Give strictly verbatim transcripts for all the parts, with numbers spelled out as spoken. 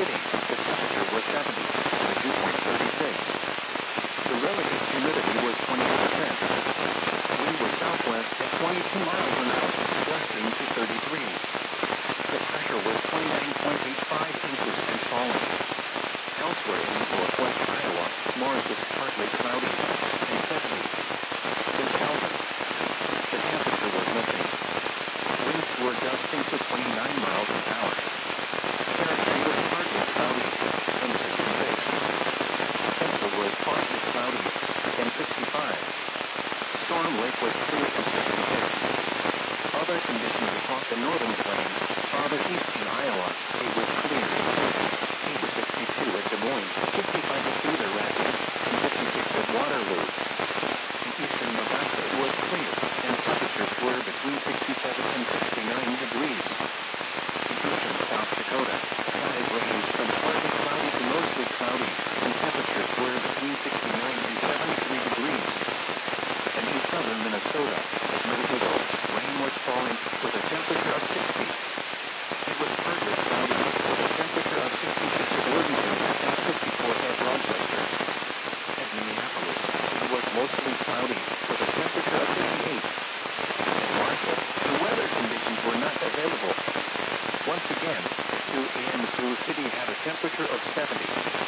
City, the temperature was seventy. The dew point thirty-six. The relative humidity was twenty percent. Wind was southwest at twenty-two miles an hour, gusting to thirty-three. The pressure was twenty-nine point eight five inches and falling. Elsewhere in northwest Iowa, Morris is partly cloudy and seventy. In Calvin, the temperature was missing. Winds were gusting to twenty-nine miles an hour. Cherokee was partly cloudy and sixty-six. Central was partly cloudy and sixty-five. Storm Lake was clear and sixty-six. Other conditions across the northern plains, farther east in Iowa, it was clear and fifty. It was sixty-two at Des Moines, fifty-five at Cedar Rapids, and fifty-six at Waterloo. In eastern Nebraska it was clear, and temperatures were between sixty-seven and sixty-nine degrees. In eastern South Dakota, skies ranged from partly cloudy to mostly cloudy, and temperatures were between sixty-nine and seventy-three degrees. And in southern Minnesota, at Middleville, rain was falling with a temperature of sixty. It was partly cloudy with a temperature of sixty-six at Worthington and fifty-four at Rochester. At Minneapolis, it was mostly cloudy with a temperature of fifty-eight. At Marshall, the weather conditions were not available. Once again, at two a m Sioux City had a temperature of seventy.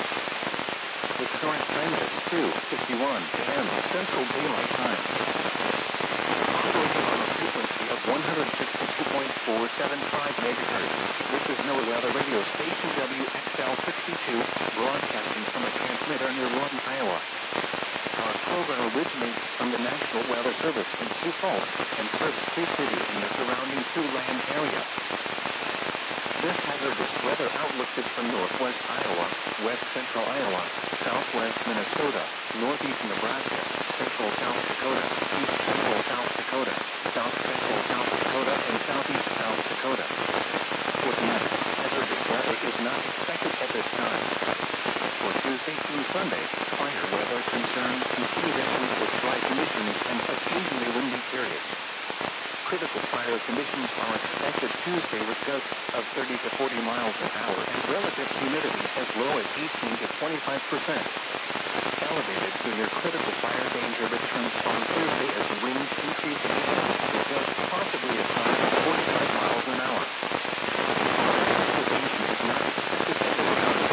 The current time is two fifty-one a m Central Daylight Time. Operating on a frequency of one hundred sixty-two point four seven five megahertz, this is NOAA Weather Radio Station W X L sixty-two, broadcasting from a transmitter near Lawton, Iowa. Our program originates from the National Weather Service in Sioux Falls and serves Sioux City and the surrounding Siouxland area. This hazardous weather outlook is from northwest Iowa, west central Iowa, southwest Minnesota, northeast Nebraska, central South Dakota, east central South Dakota, south central South Dakota, and southeast South Dakota. For tonight, hazardous weather is not expected at this time. For Tuesday through Sunday, fire weather concerns continue this week with dry conditions and occasionally windy periods. Critical fire conditions are expected Tuesday with gusts of thirty to forty miles an hour and relative humidity as low as eighteen to twenty-five percent. Elevated to near critical fire danger returns on Thursday as the winds increase again, with gusts possibly as high as forty-five miles an hour. Precipitation is not expected at this time.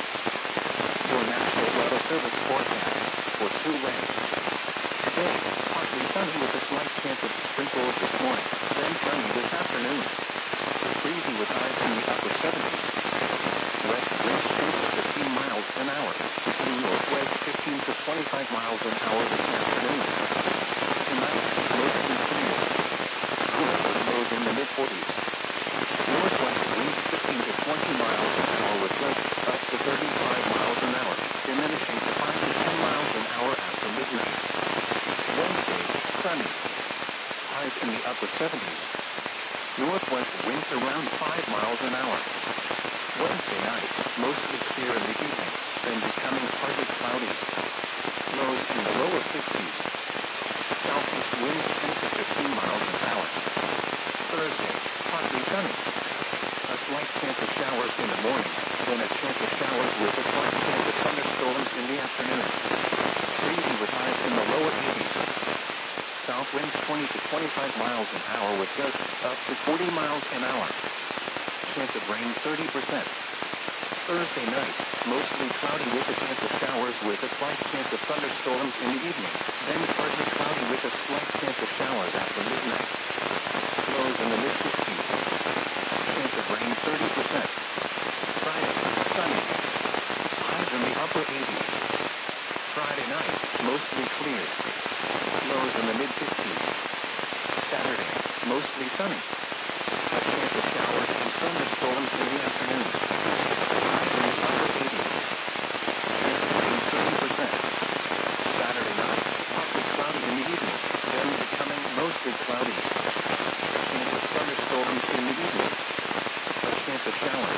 Your National Weather Service forecast for Siouxland. Today, partly sunny with a slight chance of sprinkles this morning, then sunny this afternoon. Breezy with highs in the upper seventies. West wind strength of fifteen miles an hour. Between northwest fifteen to twenty-five miles an hour this afternoon. Tonight, mostly clear. Cooler with lows in the mid forties. Northwest winds fifteen to twenty miles an hour with gusts up to thirty-five miles an hour, diminishing to five to ten miles an hour after midnight. Wednesday, sunny. Highs in the upper seventies. Northwest winds around five miles an hour. Wednesday night, mostly clear in the evening, then becoming partly cloudy. Lows in the lower sixties. Southeast winds ten to fifteen miles an hour. Thursday, partly sunny. A slight chance of showers in the morning, then a chance of showers with a slight chance of thunderstorms in the afternoon. Breezy with highs in the lower eighties. South winds twenty to twenty-five miles an hour with gusts up to forty miles an hour. Chance of rain thirty percent. Thursday night, mostly cloudy with a chance of showers with a slight chance of thunderstorms in the evening, then partly cloudy with a slight chance of showers after midnight. Lows in the mid-sixties. Chance of rain thirty percent. Friday, sunny. Highs in the upper eighties. Friday night, mostly clear. Lows in the mid-fifties. Saturday, mostly sunny. A chance of showers and thunderstorms in the afternoon. Highs in the upper eighties. Chance of rain thirty percent. Saturday night, partly cloudy in the evening, then becoming mostly cloudy. A chance of thunderstorms in the evening. A chance of showers.